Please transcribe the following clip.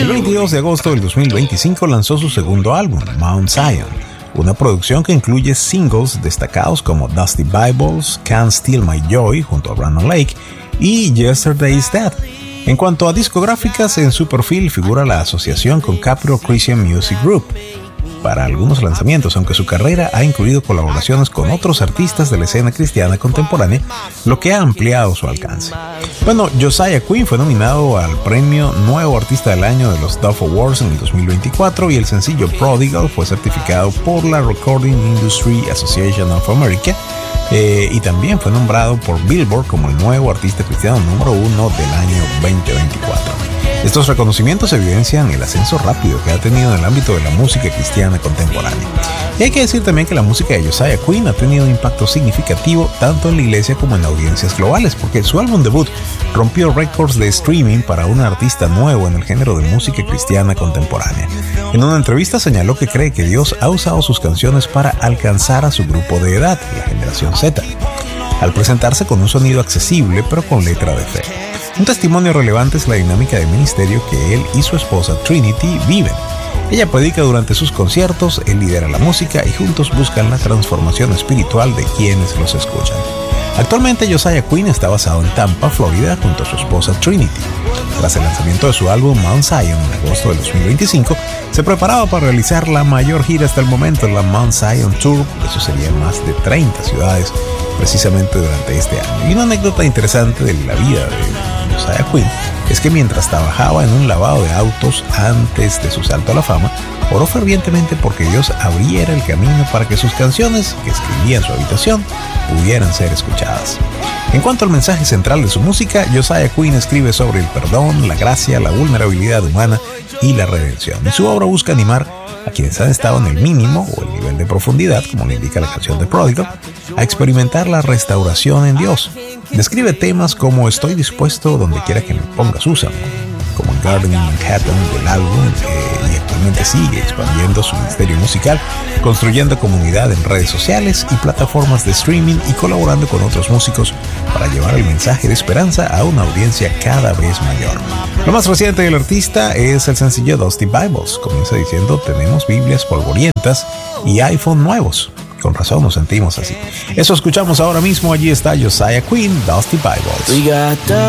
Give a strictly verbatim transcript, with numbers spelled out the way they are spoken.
El veintidós de agosto del dos mil veinticinco lanzó su segundo álbum, Mount Zion, una producción que incluye singles destacados como Dusty Bibles, Can't Steal My Joy junto a Brandon Lake y Yesterday Is Dead. En cuanto a discográficas, en su perfil figura la asociación con Capitol Christian Music Group para algunos lanzamientos, aunque su carrera ha incluido colaboraciones con otros artistas de la escena cristiana contemporánea, lo que ha ampliado su alcance. Bueno, Josiah Quinn fue nominado al premio Nuevo Artista del Año de los Dove Awards en el dos mil veinticuatro y el sencillo Prodigal fue certificado por la Recording Industry Association of America eh, y también fue nombrado por Billboard como el nuevo artista cristiano número uno del año veinte veinticuatro. Estos reconocimientos evidencian el ascenso rápido que ha tenido en el ámbito de la música cristiana contemporánea. Y hay que decir también que la música de Josiah Quinn ha tenido un impacto significativo tanto en la iglesia como en audiencias globales, porque su álbum debut rompió récords de streaming para un artista nuevo en el género de música cristiana contemporánea. En una entrevista señaló que cree que Dios ha usado sus canciones para alcanzar a su grupo de edad, la generación Z, al presentarse con un sonido accesible pero con letra de fe. Un testimonio relevante es la dinámica de ministerio que él y su esposa Trinity viven. Ella predica durante sus conciertos, él lidera la música y juntos buscan la transformación espiritual de quienes los escuchan. Actualmente Josiah Quinn está basado en Tampa, Florida, junto a su esposa Trinity. Tras el lanzamiento de su álbum Mount Zion en agosto del dos mil veinticinco, se preparaba para realizar la mayor gira hasta el momento, la Mount Zion Tour. Eso sería en más de treinta ciudades precisamente durante este año. Y una anécdota interesante de la vida de Josiah Quinn es que mientras trabajaba en un lavado de autos antes de su salto a la fama, oró fervientemente porque Dios abriera el camino para que sus canciones, que escribía en su habitación, pudieran ser escuchadas. En cuanto al mensaje central de su música, Josiah Quinn escribe sobre el perdón, la gracia, la vulnerabilidad humana y la redención. Y su obra busca animar a quienes han estado en el mínimo o el nivel de profundidad, como le indica la canción de Prodigal, a experimentar la restauración en Dios. Describe temas como Estoy dispuesto donde quiera que me pongas, Susan, como en Gardening Manhattan del álbum, eh, y actualmente sigue expandiendo su ministerio musical, construyendo comunidad en redes sociales y plataformas de streaming y colaborando con otros músicos para llevar el mensaje de esperanza a una audiencia cada vez mayor. Lo más reciente del artista es el sencillo Dusty Bibles. Comienza diciendo: tenemos Biblias polvorientas y iPhone nuevos. Con razón nos sentimos así. Eso escuchamos ahora mismo. Allí está Josiah Quinn, Dusty Bibles.